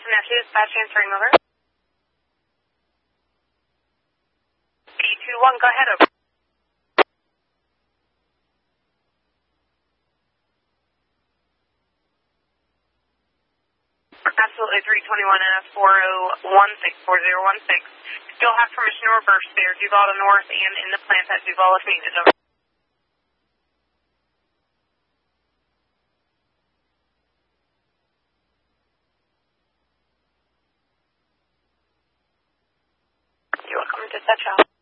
Nephew, dispatch answering over. 821, go ahead, over. Absolutely, 321F 40164016. Still have permission to reverse there, Duval to north and in the plant at Duval if needed, over. You're welcome to dispatch out.